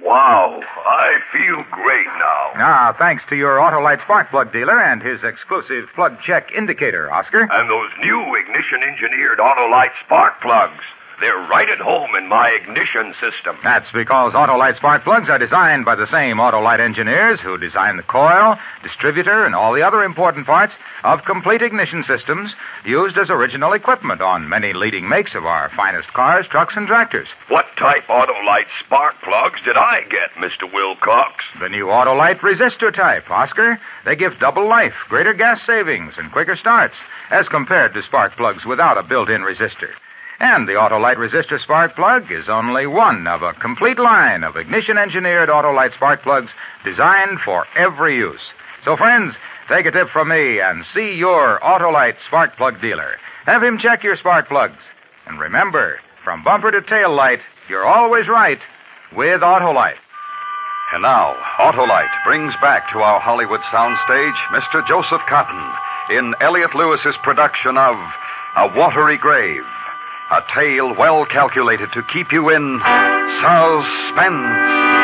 Wow, I feel great now. Ah, thanks to your Autolite spark plug dealer and his exclusive plug check indicator, Oscar. And those new ignition-engineered Autolite spark plugs. They're right at home in my ignition system. That's because Autolite spark plugs are designed by the same Autolite engineers who design the coil, distributor, and all the other important parts of complete ignition systems used as original equipment on many leading makes of our finest cars, trucks, and tractors. What type Autolite spark plugs did I get, Mr. Wilcox? The new Autolite resistor type, Oscar. They give double life, greater gas savings, and quicker starts as compared to spark plugs without a built-in resistor. And the Autolite resistor spark plug is only one of a complete line of ignition-engineered Autolite spark plugs designed for every use. So, friends, take a tip from me and see your Autolite spark plug dealer. Have him check your spark plugs. And remember, from bumper to tail light, you're always right with Autolite. And now, Autolite brings back to our Hollywood soundstage Mr. Joseph Cotton in Elliot Lewis's production of A Watery Grave. A tale well calculated to keep you in suspense.